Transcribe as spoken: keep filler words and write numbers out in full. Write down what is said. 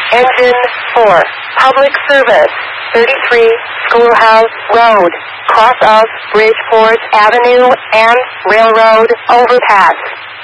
Engine four, public service, thirty-three Schoolhouse Road, cross of Bridgeport Avenue and Railroad overpass.